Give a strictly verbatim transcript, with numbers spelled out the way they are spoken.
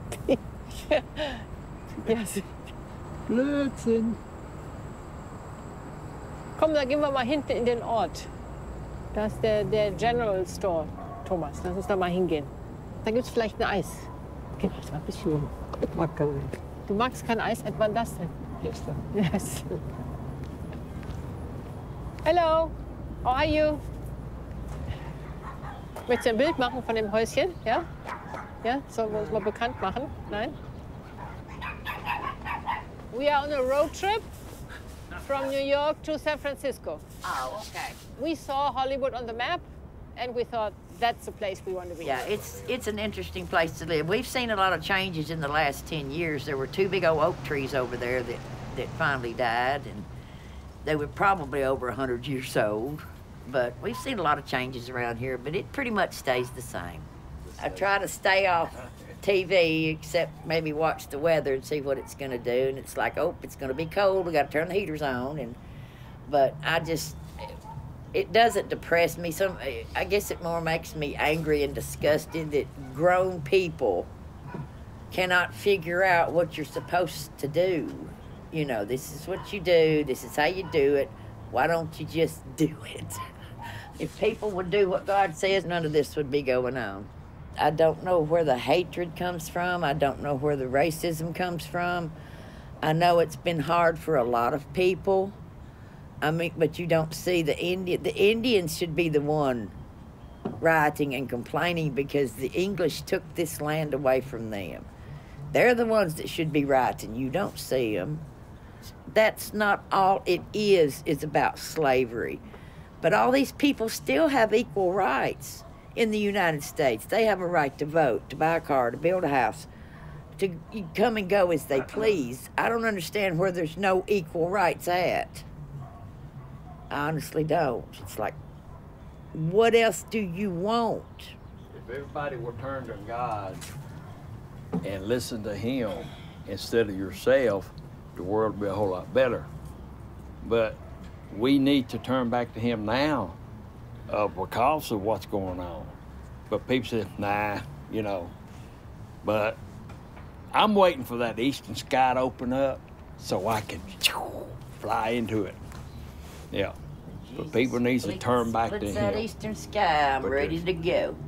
Yes. Blödsinn. Komm, da gehen wir mal hinten in den Ort. Da ist der, der General Store, Thomas. Lass uns da mal hingehen. Da gibt es vielleicht ein Eis. Geh mal ein bisschen rum. Ich mag kein Eis. Du magst kein Eis? Seit wann das denn? Gestern. Yes. Hello, how are you? Möchtest du ein Bild machen von dem Häuschen? Ja? Ja? Sollen wir uns mal bekannt machen? Nein? We are on a road trip from New York to San Francisco. Oh, okay. We saw Hollywood on the map, and we thought that's the place we want to be. Yeah, it's it's an interesting place to live. We've seen a lot of changes in the last ten years. There were two big old oak trees over there that, that finally died, and they were probably over one hundred years old. But we've seen a lot of changes around here, but it pretty much stays the same. I try to stay off T V, except maybe watch the weather and see what it's going to do. And it's like, oh, it's going to be cold. We got to turn the heaters on. And but I just, it doesn't depress me. Some, I guess it more makes me angry and disgusted that grown people cannot figure out what you're supposed to do. You know, this is what you do. This is how you do it. Why don't you just do it? If people would do what God says, none of this would be going on. I don't know where the hatred comes from. I don't know where the racism comes from. I know it's been hard for a lot of people. I mean, but you don't see the Indian. The Indians should be the one rioting and complaining because the English took this land away from them. They're the ones that should be rioting. You don't see them. That's not all it is, is about slavery. But all these people still have equal rights in the United States. They have a right to vote, to buy a car, to build a house, to come and go as they please. I don't understand where there's no equal rights at. I honestly don't. It's like, what else do you want? If everybody would turn to God and listen to Him instead of yourself, the world would be a whole lot better. But we need to turn back to Him now uh, because of what's going on. But people say, nah, you know. But I'm waiting for that eastern sky to open up so I can fly into it. Yeah. But people need to turn back to Him. That eastern sky, I'm ready to go.